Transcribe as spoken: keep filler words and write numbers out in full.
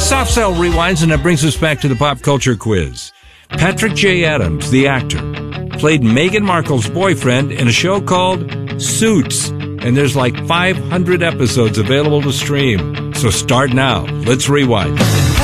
Soft Cell rewinds, and that brings us back to the pop culture quiz. Patrick J. Adams, the actor, played Meghan Markle's boyfriend in a show called Suits, and there's like five hundred episodes available to stream. So start now. Let's rewind.